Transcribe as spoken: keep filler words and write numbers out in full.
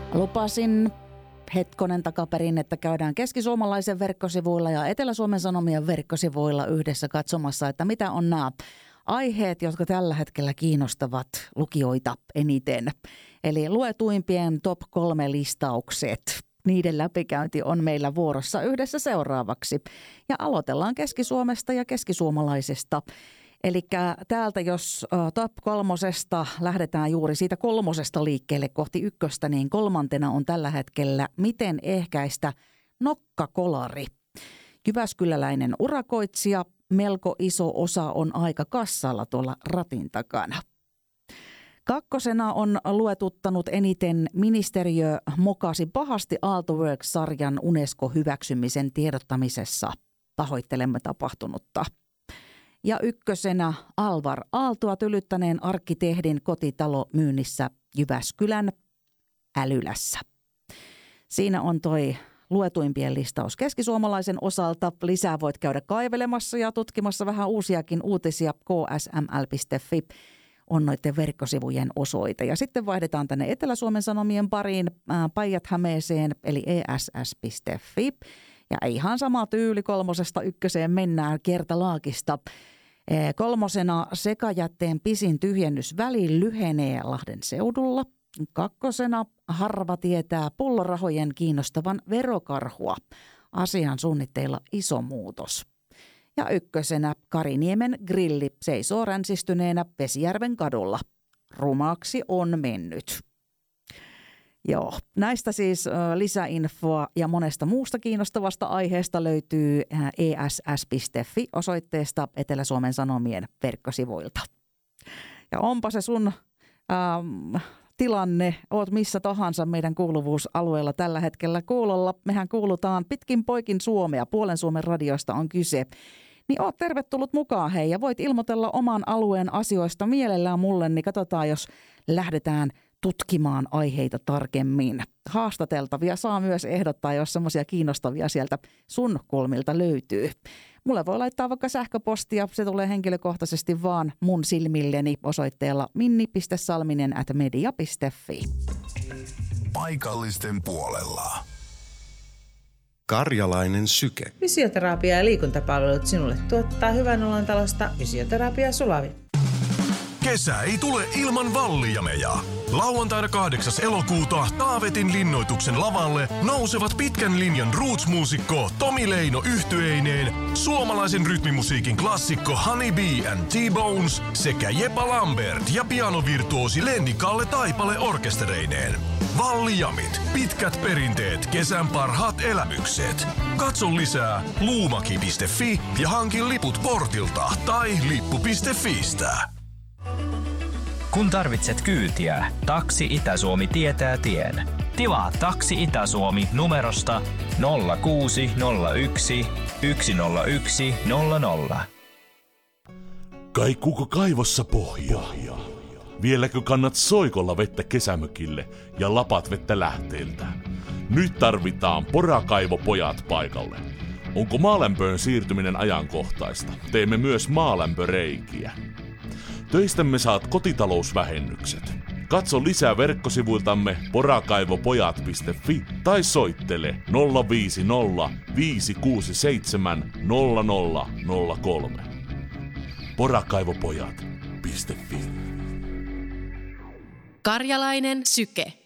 Lupasin hetkonen takaperin, että käydään Keski-Suomalaisen verkkosivuilla ja Etelä-Suomen Sanomien verkkosivuilla yhdessä katsomassa, että mitä on nämä aiheet, jotka tällä hetkellä kiinnostavat lukijoita eniten. Eli luetuimpien top kolme listaukset. Niiden läpikäynti on meillä vuorossa yhdessä seuraavaksi. Ja aloitellaan Keski-Suomesta ja keskisuomalaisesta. Eli täältä, jos top kolmosesta lähdetään juuri siitä kolmosesta liikkeelle kohti ykköstä, niin kolmantena on tällä hetkellä miten ehkäistä nokkakolari. Jyväskyläläinen urakoitsija, melko iso osa on aika kassalla tuolla ratin takana. Kakkosena on luetuttanut eniten ministeriö mokasi pahasti Aalto-Works-sarjan UNESCO-hyväksymisen tiedottamisessa. Pahoittelemme tapahtunutta. Ja ykkösenä Alvar Aaltoa tylyttäneen arkkitehdin kotitalo myynnissä Jyväskylän Älylässä. Siinä on toi luetuimpien listaus keskisuomalaisen osalta. Lisää voit käydä kaivelemassa ja tutkimassa vähän uusiakin uutisia. k s m l piste f i on noiden verkkosivujen osoite. Ja sitten vaihdetaan tänne Etelä-Suomen Sanomien pariin ää, Päijät-Hämeeseen eli e s s piste f i. Ja ihan sama tyyli kolmosesta ykköseen mennään kertalaakista. Kolmosena sekajätteen pisin tyhjennysväli lyhenee Lahden seudulla. Kakkosena harva tietää pullorahojen kiinnostavan verokarhua. Asian suunnitteilla iso muutos. Ja ykkösenä Kariniemen grilli seisoo ränsistyneenä Vesijärven kadulla. Rumaksi on mennyt. Joo, näistä siis lisäinfoa ja monesta muusta kiinnostavasta aiheesta löytyy e s s piste f i osoitteesta Etelä-Suomen Sanomien verkkosivuilta. Ja onpa se sun ähm, tilanne, oot missä tahansa meidän kuuluvuusalueella tällä hetkellä kuulolla. Mehän kuulutaan pitkin poikin Suomea, puolen Suomen radioista on kyse. Niin oot tervetullut mukaan hei ja voit ilmoitella oman alueen asioista mielellään mulle, niin katsotaan jos lähdetään tutkimaan aiheita tarkemmin. Haastateltavia saa myös ehdottaa, jos semmoisia kiinnostavia sieltä sun kulmilta löytyy. Mulle voi laittaa vaikka sähköpostia, se tulee henkilökohtaisesti vaan mun silmilleni osoitteella minni piste salminen ät media piste f i. Paikallisten puolella. Karjalainen syke. Fysioterapia ja liikuntapalvelut sinulle tuottaa Hyvän olon talosta Fysioterapia Sulavi. Kesä ei tule ilman Valliameja. Lauantaina kahdeksas elokuuta Taavetin linnoituksen lavalle nousevat pitkän linjan roots-muusikko Tomi Leino yhtyeineen, suomalaisen rytmimusiikin klassikko Honey Bee and T-Bones sekä Jepa Lambert ja pianovirtuosi Lenni Kalle Taipale orkestereineen. Valliamit, pitkät perinteet, kesän parhaat elämykset. Katso lisää luumaki piste f i ja hankin liput portilta tai lippu piste fistä. Kun tarvitset kyytiä, Taksi Itä-Suomi tietää tien. Tilaa Taksi Itä-Suomi numerosta nolla kuusi nolla yksi yksi nolla yksi nolla nolla. Kaikuuko kaivossa pohjaa? Vieläkö kannat soikolla vettä kesämökille ja lapat vettä lähteiltä? Nyt tarvitaan Porakaivopojat paikalle. Onko maalämpöön siirtyminen ajankohtaista? Teemme myös maalämpöreikiä. Töistämme saat kotitalousvähennykset. Katso lisää verkkosivuiltamme porakaivopojat piste f i tai soittele nolla viisi nolla viisi kuusi seitsemän nolla nolla nolla kolme. porakaivopojat piste f i. Karjalainen syke.